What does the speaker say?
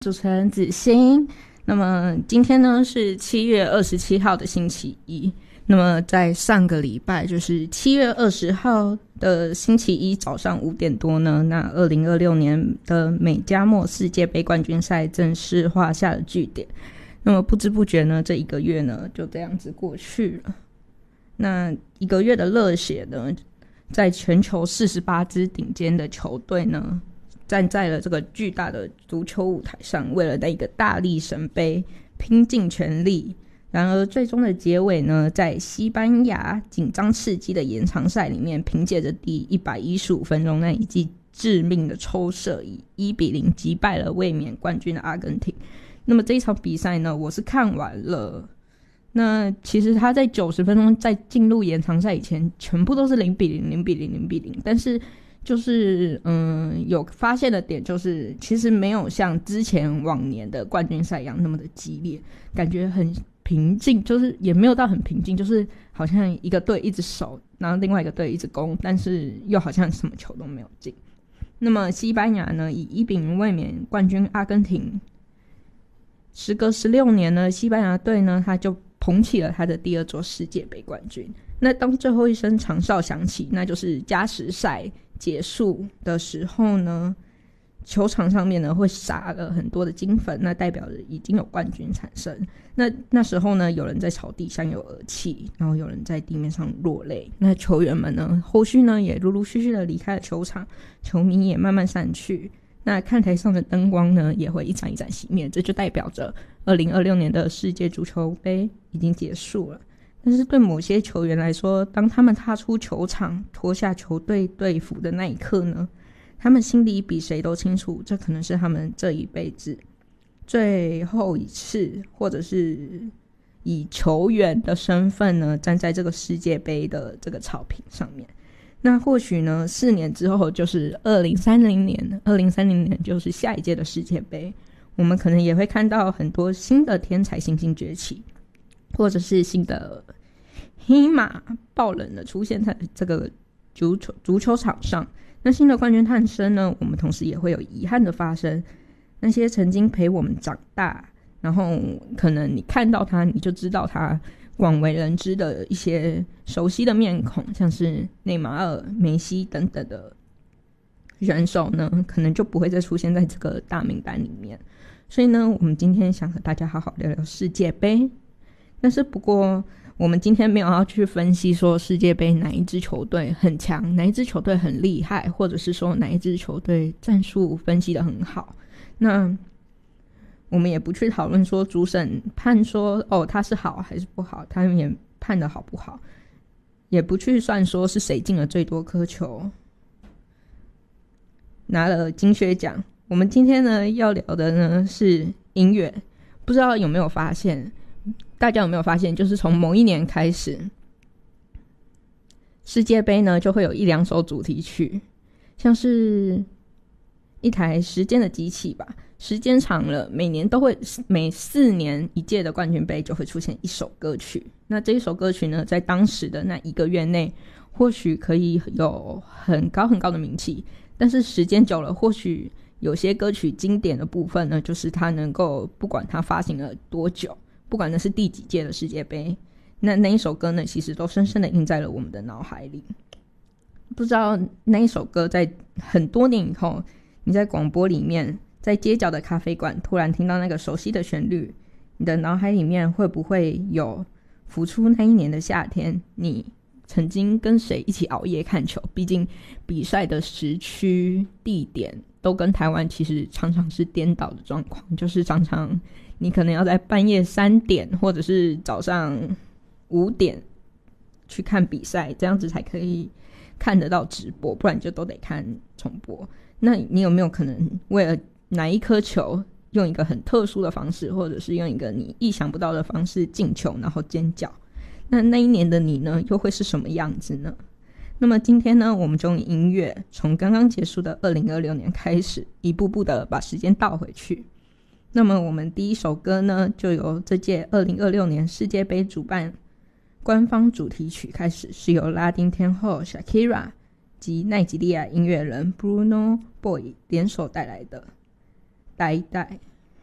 主持人子欣。那么今天呢是7月27号的星期一。那么在上个礼拜，就是7月20号的星期一早上5点多呢，那2026年的美加墨世界杯冠军赛正式画下了句点。那么不知不觉呢，这一个月呢就这样子过去了。那一个月的热血呢，在全球48支顶尖的球队呢，站在了这个巨大的足球舞台上，为了那一个大力神杯拼尽全力。然而最终的结尾呢，在西班牙紧张刺激的延长赛里面，凭借着第115分钟那一记致命的抽射，以1-0击败了卫冕冠军的阿根廷。那么这一场比赛呢，我是看完了。那其实他在90分钟在进入延长赛以前，全部都是0-0、0-0、0-0，但是就是有发现的点就是，其实没有像之前往年的冠军赛一样那么的激烈，感觉很平静，就是也没有到很平静，就是好像一个队一直守，然后另外一个队一直攻，但是又好像什么球都没有进。那么西班牙呢，以1-0卫冕冠军阿根廷。时隔16年呢，西班牙队呢，他就捧起了他的第2座世界杯冠军。那当最后一声长哨响起，那就是加时赛结束的时候呢，球场上面呢会撒了很多的金粉，那代表着已经有冠军产生。那时候呢，有人在草地相拥而泣，然后有人在地面上落泪。那球员们呢，后续呢也陆陆续续的离开了球场，球迷也慢慢散去。那看台上的灯光呢，也会一盏一盏熄灭，这就代表着2026年的世界足球杯已经结束了。但是对某些球员来说，当他们踏出球场，脱下球队队服的那一刻呢，他们心里比谁都清楚，这可能是他们这一辈子最后一次，或者是以球员的身份呢，站在这个世界杯的这个草坪上面。那或许呢，4年之后就是2030年，2030年就是下一届的世界杯，我们可能也会看到很多新的天才新星崛起，或者是新的黑马爆冷的出现在这个足球场上。那新的冠军诞生呢，我们同时也会有遗憾的发生。那些曾经陪我们长大，然后可能你看到他你就知道他广为人知的一些熟悉的面孔，像是内马尔、梅西等等的选手呢，可能就不会再出现在这个大名单里面。所以呢，我们今天想和大家好好聊聊世界杯。但是不过我们今天没有要去分析说世界杯哪一支球队很强，哪一支球队很厉害，或者是说哪一支球队战术分析得很好。那我们也不去讨论说主审判说他是好还是不好，他们也判得好不好，也不去算说是谁进了最多颗球，拿了金靴奖。我们今天呢要聊的呢是音乐。不知道有没有发现，大家有没有发现，就是从某一年开始，世界杯呢就会有1-2首主题曲，像是一台时间的机器吧，时间长了，每4年一届的冠军杯就会出现一首歌曲。那这一首歌曲呢，在当时的那1个月内，或许可以有很高很高的名气，但是时间久了，或许有些歌曲经典的部分呢，就是它能够不管它发行了多久，不管那是第几届的世界杯，那一首歌呢，其实都深深的印在了我们的脑海里。不知道那一首歌在很多年以后，你在广播里面，在街角的咖啡馆突然听到那个熟悉的旋律，你的脑海里面会不会有浮出那一年的夏天，你曾经跟谁一起熬夜看球？毕竟比赛的时区地点都跟台湾其实常常是颠倒的状况，就是常常你可能要在半夜3点或者是早上5点去看比赛，这样子才可以看得到直播，不然就都得看重播。那你有没有可能为了哪一颗球用一个很特殊的方式，或者是用一个你意想不到的方式进球然后尖叫？那一年的你呢，又会是什么样子呢？那么今天呢，我们就用音乐从刚刚结束的2026年开始，一步步的把时间倒回去。那么我们第一首歌呢，就由这届2026年世界杯主办官方主题曲开始，是由拉丁天后 Shakira 及奈及利亚音乐人 Bruno Boy 联手带来的《呆呆》。